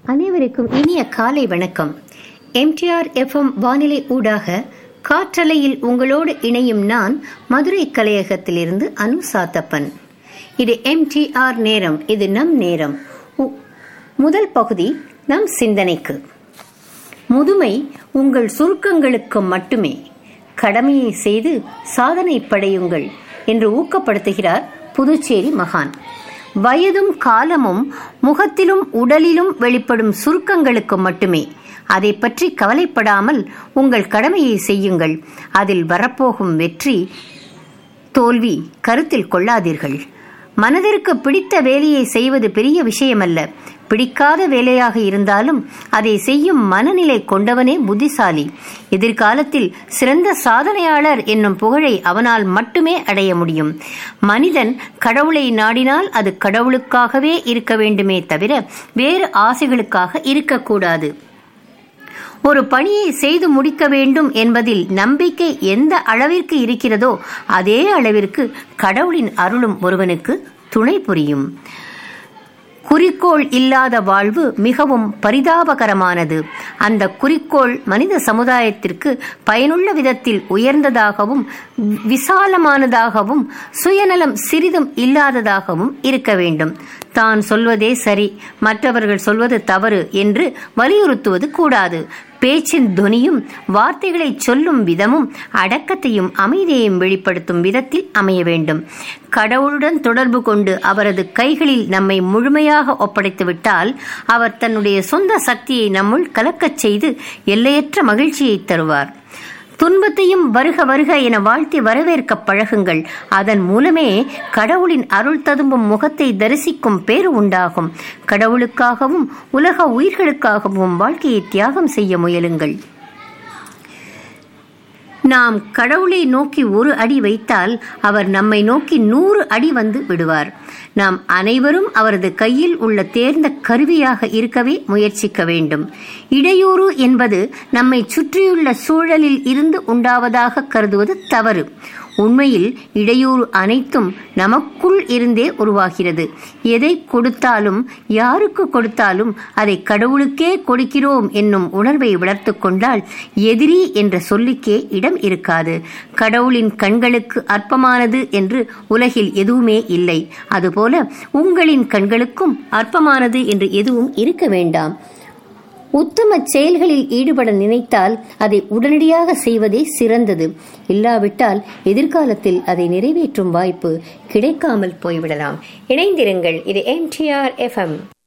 அனைவருக்கும் இனிய காலை வணக்கம். எம்டிஆர் எஃப்எம் வானிலை ஊடாக காற்றலையில் உங்களோடு இணையும் நான் மதுரை கலையகத்திலிருந்து அனு சாத்தப்பன். இது எம்டிஆர் நேரம், இது நம் நேரம். முதல் பகுதி நம் சிந்தனைக்கு. முதுமை உங்கள் சுருக்கங்களுக்கு மட்டுமே, கடமையை செய்து சாதனை படையுங்கள் என்று ஊக்கப்படுத்துகிறார் புதுச்சேரி மகான். வயதும் காலமும் முகத்திலும் உடலிலும் வெளிப்படும் சுருக்கங்களுக்கு மட்டுமே. அதை பற்றி கவலைப்படாமல் உங்கள் கடமையை செய்யுங்கள். அதில் வரப்போகும் வெற்றி தோல்வி கருத்தில் கொள்ளாதீர்கள். மனதிற்கு பிடித்த வேலையை செய்வது பெரிய விஷயமல்ல. பிடிக்காத வேலையாக இருந்தாலும் அதை செய்யும் மனநிலை கொண்டவனே புத்திசாலி. எதிர்காலத்தில் சிறந்த சாதனையாளர் என்னும் புகழை அவனால் மட்டுமே அடைய முடியும். மனிதன் கடவுளை நாடினால் அது கடவுளுக்காகவே இருக்க வேண்டுமே தவிர வேறு ஆசைகளுக்காக இருக்கக்கூடாது. ஒரு பணியை செய்து முடிக்க வேண்டும் என்பதில் நம்பிக்கை எந்த அளவிற்கு இருக்கிறதோ அதே அளவிற்கு கடவுளின் அருளும் ஒருவனுக்கு துணை புரியும். குறிக்கோள் இல்லாத வாழ்வு மிகவும் பரிதாபகரமானது. அந்த குறிக்கோள் மனித சமுதாயத்திற்கு பயனுள்ள விதத்தில் உயர்ந்ததாகவும் விசாலமானதாகவும் சுயநலம் சிறிதும் இல்லாததாகவும் இருக்க வேண்டும். தான் சொல்வதே சரி, மற்றவர்கள் சொல்வது தவறு என்று வலியுறுத்துவது கூடாது. பேச்சின் துணியும் வார்த்தைகளை சொல்லும் விதமும் அடக்கத்தையும் அமைதியையும் வெளிப்படுத்தும் விதத்தில் அமைய வேண்டும். கடவுளுடன் தொடர்பு கொண்டு அவரது கைகளில் நம்மை முழுமையாக ஒப்படைத்துவிட்டால் அவர் தன்னுடைய சொந்த சக்தியை நம்முள் கலக்கச் செய்து எல்லையற்ற மகிழ்ச்சியை தருவார். துன்பத்தையும் வருக வருக என வாழ்த்தி வரவேற்க பழகுங்கள். அதன் மூலமே கடவுளின் அருள் ததும்பும் முகத்தை தரிசிக்கும் பேறு உண்டாகும். கடவுளுக்காகவும் உலக உயிர்களுக்காகவும் வாழ்க்கையை தியாகம் செய்ய முயலுங்கள். நாம் கடவுளை நோக்கி ஒரு அடி வைத்தால் அவர் நம்மை நோக்கி 100 அடி வந்து விடுவார். நாம் அனைவரும் அவரது கையில் உள்ள தேர்ந்த கருவியாக இருக்கவே முயற்சிக்க வேண்டும். இடையூறு என்பது நம்மை சுற்றியுள்ள சூழலில் இருந்து உண்டாவதாக கருதுவது தவறு. உண்மையில் இடையூறு அனைத்தும் நமக்குள் இருந்தே உருவாகிறது. எதை கொடுத்தாலும் யாருக்கு கொடுத்தாலும் அதை கடவுளுக்கே கொடுக்கிறோம் என்னும் உணர்வை வளர்த்து கொண்டால் எதிரி என்ற சொல்லுக்கே இடம் இருக்காது. கடவுளின் கண்களுக்கு அற்பமானது என்று உலகில் எதுவுமே இல்லை. அதுபோல உங்களின் கண்களுக்கும் அற்பமானது என்று எதுவும் இருக்க வேண்டாம். உத்தம செயல்களில் ஈடுபட நினைத்தால் அதை உடனடியாக செய்வதே சிறந்தது. இல்லாவிட்டால் எதிர்காலத்தில் அதை நிறைவேற்றும் வாய்ப்பு கிடைக்காமல் போய்விடலாம். இணைந்திருங்கள். இது எம்டிஆர் எஃப்எம்.